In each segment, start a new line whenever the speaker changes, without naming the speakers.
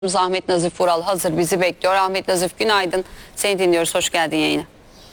Ahmet Nazif Vural hazır bizi bekliyor. Ahmet Nazif günaydın. Seni dinliyoruz. Hoş geldin yayına.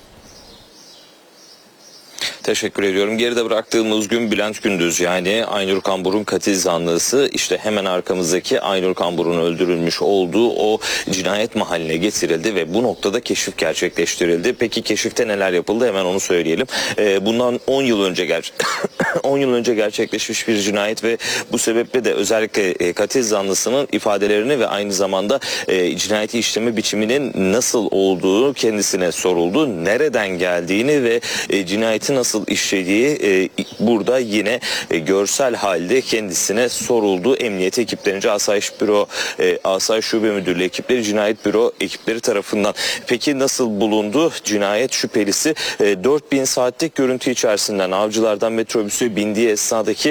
Teşekkür ediyorum. Geride bıraktığımız gün Bülent Gündüz, yani Aynur Kambur'un katil zanlısı, işte hemen arkamızdaki Aynur Kambur'un öldürülmüş olduğu o cinayet mahalline getirildi ve bu noktada keşif gerçekleştirildi. Peki keşifte neler yapıldı? Hemen onu söyleyelim. Bundan 10 yıl önce 10 yıl önce gerçekleşmiş bir cinayet ve bu sebeple de özellikle katil zanlısının ifadelerini ve aynı zamanda cinayeti işleme biçiminin nasıl olduğu kendisine soruldu. Nereden geldiğini ve cinayeti nasıl işlediği burada yine görsel halde kendisine soruldu. Emniyet ekiplerince Asayiş Büro, Asayiş Şube Müdürlüğü ekipleri, Cinayet Büro ekipleri tarafından. Peki nasıl bulundu? Cinayet şüphelisi 4000 saatlik görüntü içerisinden avcılardan metrobüse bindiği esnadaki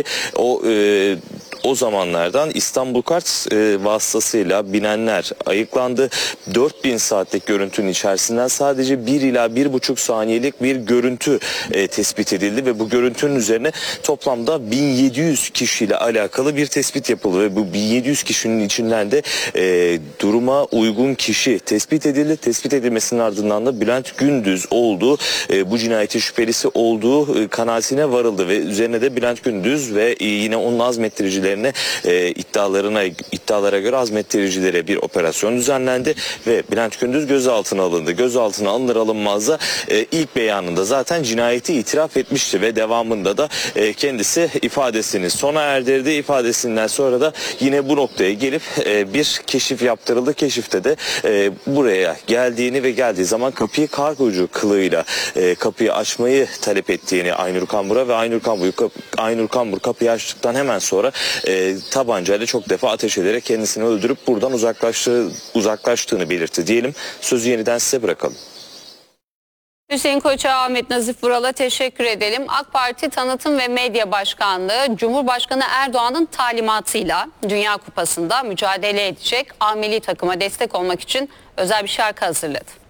o zamanlardan İstanbul Kart vasıtasıyla binenler ayıklandı. 4000 saatlik görüntünün içerisinden sadece 1 ila 1,5 saniyelik bir görüntü tespit edildi ve bu görüntünün üzerine toplamda 1700 kişiyle alakalı bir tespit yapıldı ve bu 1700 kişinin içinden de duruma uygun kişi tespit edildi. Tespit edilmesinin ardından da Bülent Gündüz olduğu, bu cinayetin şüphelisi olduğu kanaatine varıldı ve üzerine de Bülent Gündüz ve yine onun azmettiricilerine iddialara göre azmettiricilere bir operasyon düzenlendi ve Bülent Gündüz gözaltına alındı. Gözaltına alınır alınmaz da ilk beyanında zaten cinayeti itiraf etmişti ve devamında da kendisi ifadesini sona erdirdi. İfadesinden sonra da yine bu noktaya gelip bir keşif yaptırıldı. Keşifte de buraya geldiğini ve geldiği zaman kapıyı kargocu kılığıyla kapıyı açmayı talep ettiğini Aynur Kambur'a ve Aynur Kambur kapıyı açtıktan hemen sonra tabancayla çok defa ateş ederek kendisini öldürüp buradan uzaklaştığını belirtti diyelim. Sözü yeniden size bırakalım.
Hüseyin Koç'a, Ahmet Nazif Vural'a teşekkür edelim. AK Parti Tanıtım ve Medya Başkanlığı Cumhurbaşkanı Erdoğan'ın talimatıyla Dünya Kupası'nda mücadele edecek A milli takıma destek olmak için özel bir şarkı hazırladı.